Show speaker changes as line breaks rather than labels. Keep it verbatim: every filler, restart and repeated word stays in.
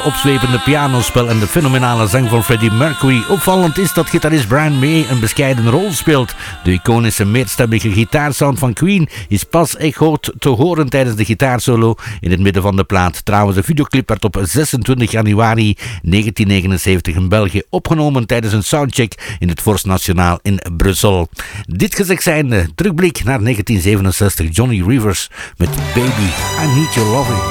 Opzwepende pianospel en de fenomenale zang van Freddie Mercury. Opvallend is dat gitarist Brian May een bescheiden rol speelt. De iconische meerstemmige gitaarsound van Queen is pas echoed te horen tijdens de gitaarsolo in het midden van de plaat. Trouwens, de videoclip werd op zesentwintig januari negentien negenenzeventig in België opgenomen tijdens een soundcheck in het Forst Nationaal in Brussel. Dit gezegd zijnde, terugblik naar negentien zevenenzestig, Johnny Rivers met Baby, I Need Your Loving.